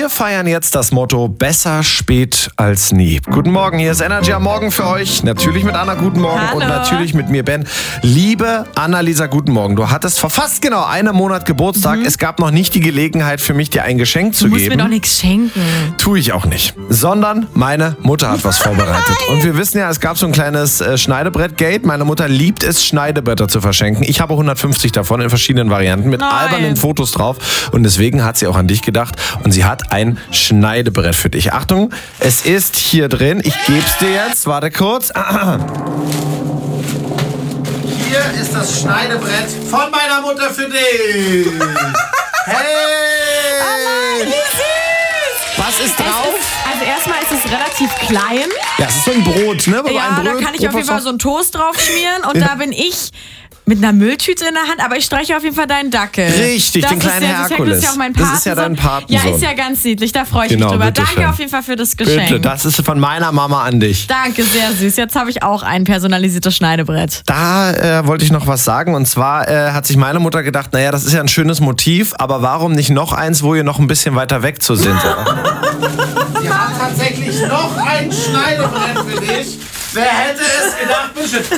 Wir feiern jetzt das Motto besser spät als nie. Guten Morgen, hier ist Energy am Morgen für euch. Natürlich mit Anna, guten Morgen. Hallo. Und natürlich mit mir, Ben. Liebe Annalisa, guten Morgen. Du hattest vor fast genau einem Monat Geburtstag. Es gab noch nicht die Gelegenheit für mich, dir ein Geschenk zu Du musst geben. mir doch nichts schenken. Tue ich auch nicht. Sondern meine Mutter hat was vorbereitet. Und wir wissen ja, es gab so ein kleines Schneidebrett-Gate. Meine Mutter liebt es, Schneidebretter zu verschenken. Ich habe 150 davon in verschiedenen Varianten mit albernen Fotos drauf. Und deswegen hat sie auch an dich gedacht. Und sie hat ein Schneidebrett für dich. Achtung, es ist hier drin. Ich gebe es dir jetzt. Warte kurz. Hier ist das Schneidebrett von meiner Mutter für dich. Hey! Wie süß! Was ist drauf? Also erstmal ist es relativ klein. Ja, es ist so ein Brot, ne? Ja, da kann ich auf jeden Fall so einen Toast drauf schmieren. Und da bin ich mit einer Mülltüte in der Hand, aber ich streiche auf jeden Fall deinen Dackel. Richtig, das den kleinen Herkules. Das ist ja auch mein Das ist ja dein Patensohn. Ja, ist ja ganz niedlich, da freue ich mich drüber. Danke auf jeden Fall für das Geschenk. Bitte, das ist von meiner Mama an dich. Danke, sehr süß. Jetzt habe ich auch ein personalisiertes Schneidebrett. Da wollte ich noch was sagen. Und zwar hat sich meine Mutter gedacht, naja, das ist ja ein schönes Motiv, aber warum nicht noch eins, wo ihr noch ein bisschen weiter weg zu sind? Sie hat tatsächlich noch ein Schneidebrett für dich. Wer hätte es gedacht? Bitte.